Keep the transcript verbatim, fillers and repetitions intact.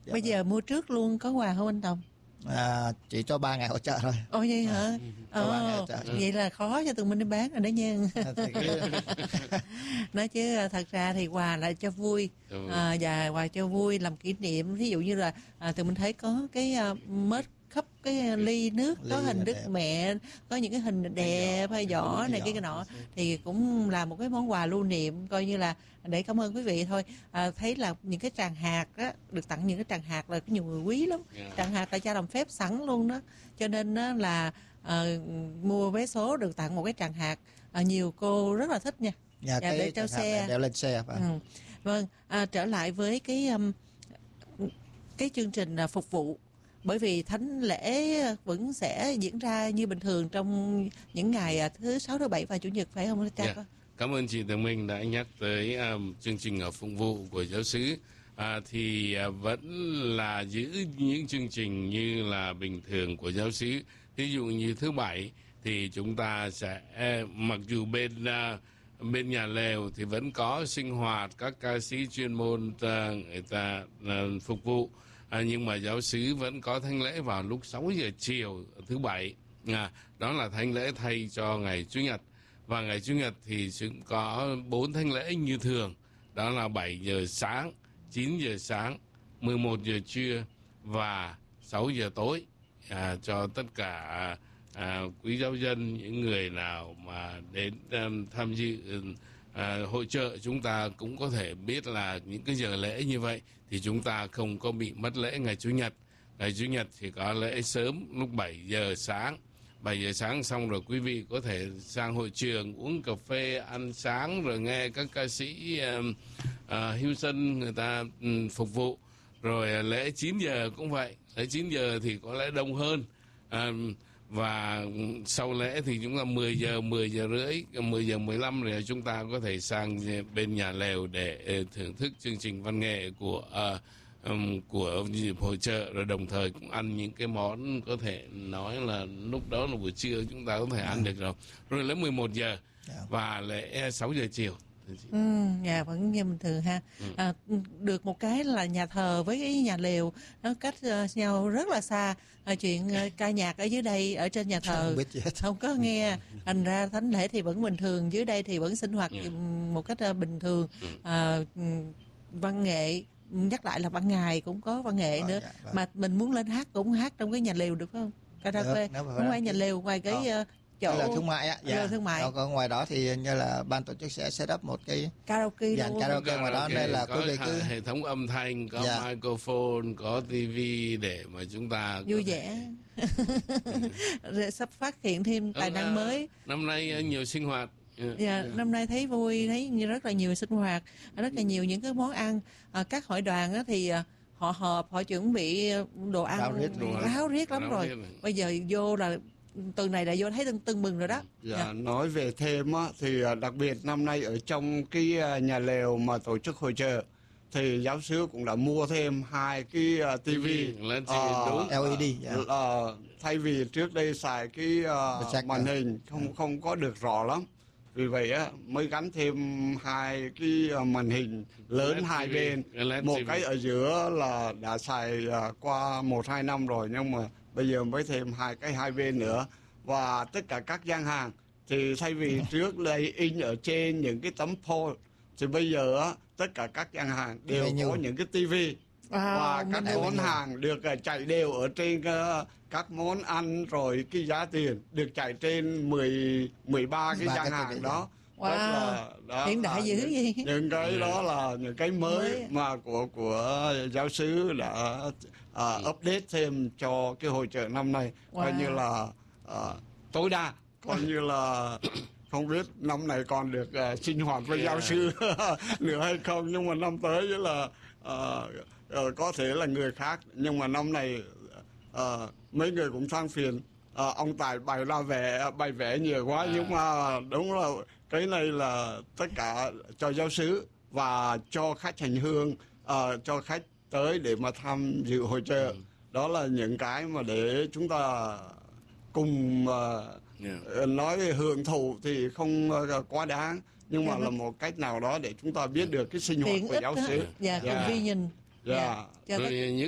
Dạ, bây giờ mua trước luôn có quà không anh Tòng? À, chỉ cho ba ngày hỗ trợ thôi. Ồ vậy hả? À, cho ba ngày Ồ, hỗ trợ. vậy là khó cho tụi mình đi bán rồi đó nha. Thì cứ- Nói chứ à, thật ra thì quà là cho vui, à, và quà cho vui làm kỷ niệm. Ví dụ như là à, tụi mình thấy có cái à, mết khắp cái ly nước có Ly hình Đức đẹp. Mẹ, có những cái hình đẹp hay giỏ này cái cái nọ, thì cũng là một cái món quà lưu niệm, coi như là để cảm ơn quý vị thôi. À, thấy là những cái tràng hạt á, được tặng những cái tràng hạt là có nhiều người quý lắm. Tràng hạt là cha làm phép sẵn luôn đó, cho nên á, là à, mua vé số được tặng một cái tràng hạt, à, nhiều cô rất là thích nha. Nhà Dạ, cái để treo chẳng hạn xe. này đeo lên xe. Và Ừ. Vâng, à, trở lại với cái um, cái chương trình à, phục vụ, bởi vì thánh lễ vẫn sẽ diễn ra như bình thường trong những ngày à, thứ sáu, thứ bảy và chủ nhật, phải không cha? Yeah. Cảm ơn chị Tường Minh đã nhắc tới um, chương trình ở phục vụ của giáo xứ. À, thì à, vẫn là giữ những chương trình như là bình thường của giáo xứ. Ví dụ như thứ bảy thì chúng ta sẽ, mặc dù bên à, bên nhà lều thì vẫn có sinh hoạt các ca sĩ chuyên môn à, người ta à, phục vụ, à, nhưng mà giáo xứ vẫn có thánh lễ vào lúc sáu giờ chiều thứ bảy. À, đó là thánh lễ thay cho ngày Chủ nhật. Và ngày Chủ nhật thì cũng có bốn thánh lễ như thường, đó là bảy giờ sáng, chín giờ sáng, mười một giờ trưa và sáu giờ tối, à, cho tất cả à, quý giáo dân, những người nào mà đến um, tham dự à, hội chợ. Chúng ta cũng có thể biết là những cái giờ lễ như vậy thì chúng ta không có bị mất lễ ngày Chủ nhật. Ngày Chủ nhật thì có lễ sớm lúc bảy giờ sáng. bảy giờ sáng xong rồi quý vị có thể sang hội trường uống cà phê, ăn sáng, rồi nghe các ca sĩ uh, uh, hưu dân người ta um, phục vụ. Rồi uh, lễ chín giờ cũng vậy, lễ chín giờ thì có lẽ đông hơn. Uh, và sau lễ thì chúng ta mười giờ, mười giờ rưỡi, mười giờ mười lăm rồi chúng ta có thể sang bên nhà lều để uh, thưởng thức chương trình văn nghệ của uh, Um, của hội chợ, rồi đồng thời cũng ăn những cái món có thể nói là lúc đó là buổi trưa chúng ta có thể ăn được rồi. Rồi lấy mười một giờ và lễ sáu giờ chiều. Ừ, nhà vẫn như bình thường ha. Ừ. À, được một cái là nhà thờ với cái nhà lều nó cách uh, nhau rất là xa. À, chuyện uh, ca nhạc ở dưới đây, ở trên nhà thờ không, không có nghe, thành ra thánh lễ thì vẫn bình thường, dưới đây thì vẫn sinh hoạt yeah. một cách uh, bình thường. À, văn nghệ, nhắc lại là ban ngày cũng có văn nghệ nữa, dạ, vâng. Mà mình muốn lên hát cũng hát trong cái nhà lều được không? Karaoke, không ngoài nhà lều, ngoài cái uh, chỗ là thương mại á, dạ. Thương mại. Còn ngoài đó thì như là ban tổ chức sẽ set up một cái karaoke, dàn karaoke ngoài đó, đây là có quý vị cứ hệ thống âm thanh, có dạ. microphone, có tivi để mà chúng ta vui vẻ. Rồi sắp phát hiện thêm tài năng mới. Năm nay nhiều sinh hoạt. Yeah, yeah. Năm nay thấy vui, thấy rất là nhiều sinh hoạt, rất là nhiều những cái món ăn. À, các hội đoàn á thì họ họp, họ chuẩn bị đồ ăn ráo riết, ráo riết lắm ráo rồi. Riết Bây giờ vô là tuần này là vô thấy tưng tưng bừng rồi đó. Dạ, yeah. Nói về thêm á, thì đặc biệt năm nay ở trong cái nhà lều mà tổ chức hội chợ thì giáo xứ cũng đã mua thêm hai cái uh, tivi lên uh, lờ e đê, yeah. uh, thay vì trước đây xài cái uh, màn hình không yeah. không có được rõ lắm. Vì vậy á mới gắn thêm hai cái màn hình lớn L E D hai bên, L E D một ti vi. Cái ở giữa là đã xài qua một hai năm rồi, nhưng mà bây giờ mới thêm hai cái hai bên nữa. Và tất cả các gian hàng thì thay vì trước đây in ở trên những cái tấm phô, thì bây giờ á tất cả các gian hàng đều có những cái tivi. À, và các món hàng được chạy đều ở trên uh, các món ăn, rồi cái giá tiền được chạy trên mười, mười ba cái gian hàng đó. Wow. Là, đó hiện đại dữ gì? Những cái đó là những cái mới, mới mà của của giáo xứ đã uh, update thêm cho cái hội chợ năm nay. Wow. Coi như là uh, tối đa, coi như là không biết năm này còn được uh, sinh hoạt với yeah. giáo sư nữa hay không, nhưng mà năm tới là uh, uh, có thể là người khác. Nhưng mà năm này uh, mấy người cũng than phiền uh, ông Tài bày ra vẽ bày vẽ nhiều quá, à. Nhưng mà đúng là cái này là tất cả cho giáo xứ và cho khách hành hương, uh, cho khách tới để mà tham dự hội chợ. Ừ. Đó là những cái mà để chúng ta cùng uh, yeah. nói hưởng thụ thì không uh, quá đáng, nhưng mà yeah. là một cách nào đó để chúng ta biết được cái sinh hoạt của giáo xứ. Dạ, cùng vi nhìn. Dạ. Dạ.